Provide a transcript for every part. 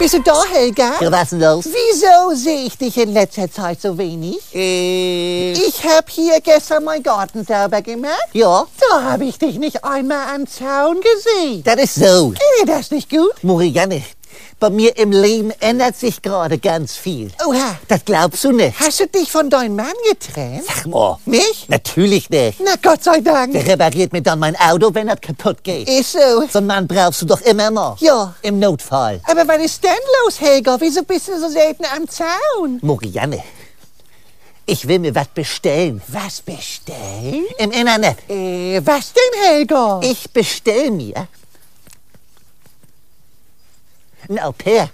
Bist du da, Helga? Ja, was denn los? Wieso sehe ich dich in letzter Zeit so wenig? Ich habe hier gestern meinen Garten sauber gemacht. Ja, Da habe ich dich nicht einmal am Zaun gesehen. das ist so. Geht das nicht gut? Marianne, bei mir im Leben ändert sich gerade ganz viel. Oha, Das glaubst du nicht. hast du dich von deinem Mann getrennt? Sag mal. Mich? Natürlich nicht. Na Gott sei Dank. Der repariert mir dann mein Auto, wenn das kaputt geht. Ist so. So einen Mann brauchst du doch immer noch. Ja. Im Notfall. Aber was ist denn los, Helga? Wieso bist du so selten am Zaun? Marianne, ich will mir was bestellen. Was bestellen? Im Internet. Was denn, Helga? Ich bestell mir ein Au-pair.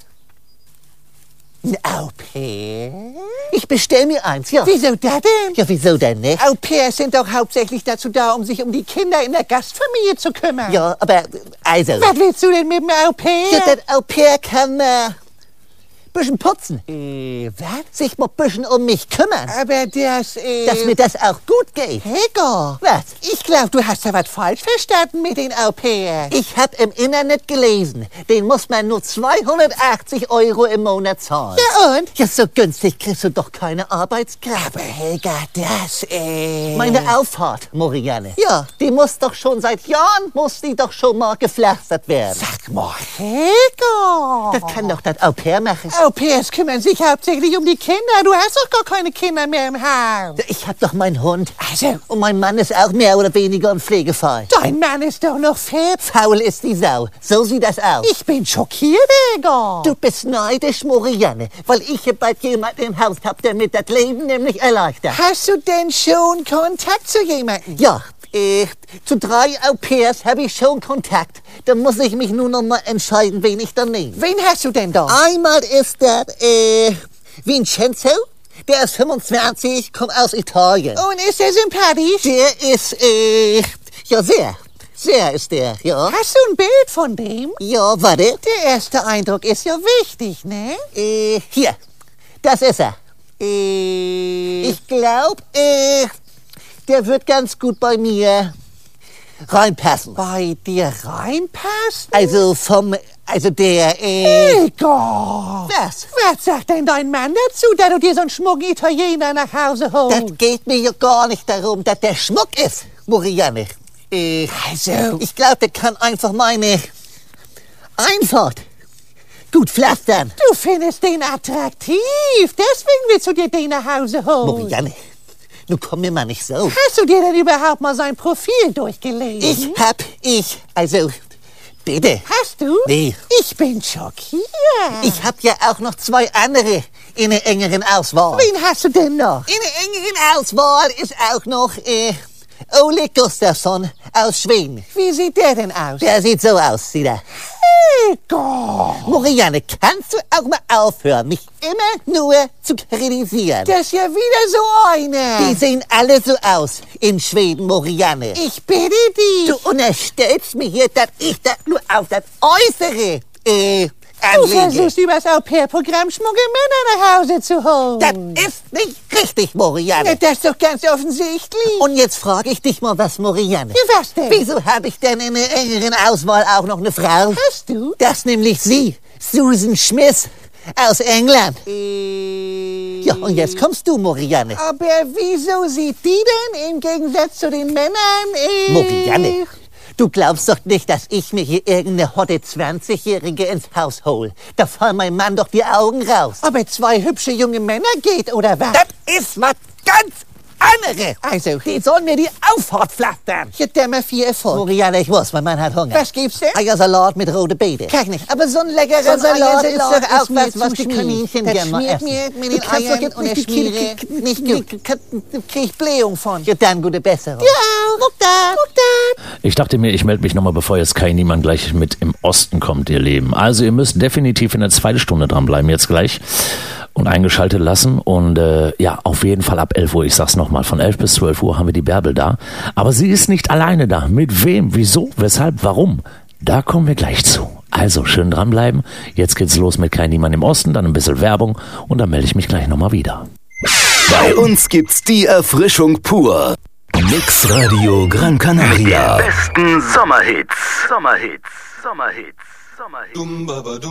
Ein Au-pair? Ich bestell mir eins, ja. Wieso das denn? Ja, wieso denn nicht? Au-pairs sind doch hauptsächlich dazu da, um sich um die Kinder in der Gastfamilie zu kümmern. Ja, aber, also. Was willst du denn mit dem Au-pair? Ja, das Au-pair kann, bisschen putzen. Was? Sich mal bisschen um mich kümmern. Aber das, Dass mir das auch gut geht. Helga, Was? ich glaube, du hast da was falsch verstanden mit den Au-pairs. Ich hab im Internet gelesen, den muss man nur 280 € im Monat zahlen. Ja und? Ja, so günstig kriegst du doch keine Arbeitskraft. Aber Helga, das, Meine Auffahrt, Marianne. Ja. Die muss doch schon seit Jahren, muss die doch schon mal gepflastert werden. Sag mal, Helga. Das kann doch das Au-pair machen. Au-pairs kümmern sich hauptsächlich um die Kinder. Du hast doch gar keine Kinder mehr im Haus. Ich hab doch meinen Hund. Also, Und mein Mann ist auch mehr oder weniger ein Pflegefall. dein Mann ist doch noch fit. Faul ist die Sau. So sieht das aus. Ich bin schockiert, Helga. Du bist neidisch, Marianne, weil ich hier bald jemanden im Haus hab, der mir das Leben nämlich erleichtert. Hast du denn schon Kontakt zu jemandem? Ja, zu 3 Au-pairs habe ich schon Kontakt. Da muss ich mich nur noch mal entscheiden, wen ich dann nehme. Wen hast du denn da? Einmal ist das, Vincenzo. Der ist 25, kommt aus Italien. Und ist er sympathisch? Der ist, ja, sehr. Sehr ist der, ja. Hast du ein Bild von dem? Ja, warte. Der erste Eindruck ist ja wichtig, ne? Hier. Das ist er. Ich glaube, der wird ganz gut bei mir reinpassen. Bei dir reinpasst? Also der, Helga! Was? Was sagt denn dein Mann dazu, da du dir so einen schmucken Italiener nach Hause Das holst? geht mir ja gar nicht darum, dass der Schmuck ist, Marianne. Also, Ich glaube, der kann einfach meine Einfahrt gut pflastern. du findest den attraktiv. Deswegen willst du dir den nach Hause holen. Marianne, nun komm mir mal nicht so. Hast du dir denn überhaupt mal sein Profil durchgelesen? Bitte. Hast du? Nee. Ich bin schockiert. Ich hab ja auch noch 2 andere in der engeren Auswahl. Wen hast du denn noch? In der engeren Auswahl ist auch noch, Ole Gustafsson aus Schweden. Wie sieht der denn aus? Der sieht so aus, sieht er. Helga! Marianne, kannst du auch mal aufhören, mich immer nur zu kritisieren? Das ist ja wieder so einer. Die sehen alle so aus in Schweden, Marianne. Ich bitte dich. Du unterstellst mir hier, dass ich das nur auf das Äußere, Du anlege. versuchst über das Au-pair-Programm schmucke Männer nach Hause zu holen. Das ist nicht richtig, Marianne. Ja, das ist doch ganz offensichtlich. Und jetzt frage ich dich mal was, Marianne. Ja, was denn? Wieso habe ich denn in der engeren Auswahl auch noch eine Frau? Hast du? Das nämlich sie, Susan Smith aus England. Ja, und jetzt kommst du, Marianne. Aber wieso sieht die denn im Gegensatz zu den Männern? Marianne, du glaubst doch nicht, dass ich mir hier irgendeine hotte 20-Jährige ins Haus hol. Da fallen mein Mann doch die Augen raus. Aber 2 hübsche junge Männer geht, oder was? Das ist was ganz anderes. Also, Die sollen mir die Auffahrt pflastern. hier dämmer viel Erfolg. Marianne, ich muss, mein Mann hat Hunger. Was gibt's denn? Eiersalat mit rote Beete. Kann ich nicht. Aber so ein leckerer So ein Salat ist Eiersalat doch auch ist mir was, was zu die schmierig. Kaninchen Das gerne mal schmiert essen. mir Mit Du den kannst doch Eiern jetzt und der nicht die Schmiere. Kinder- Nicht gut. Krieg ich Blähung von. Ja, dann gute Besserung. Ja, guck da. Ich dachte mir, ich melde mich nochmal, bevor jetzt Kai Niemann gleich mit im Osten kommt, ihr Leben. Also ihr müsst definitiv in der 2. Stunde dranbleiben jetzt gleich und eingeschaltet lassen. Und ja, auf jeden Fall ab 11 Uhr, ich sag's nochmal, von 11 bis 12 Uhr haben wir die Bärbel da. Aber sie ist nicht alleine da. Mit wem? Wieso? Weshalb? Warum? Da kommen wir gleich zu. Also schön dranbleiben. Jetzt geht's los mit Kai Niemann im Osten, dann ein bisschen Werbung und dann melde ich mich gleich nochmal wieder. Bei uns gibt's die Erfrischung pur. Mix Radio Gran Canaria. Die besten Sommerhits.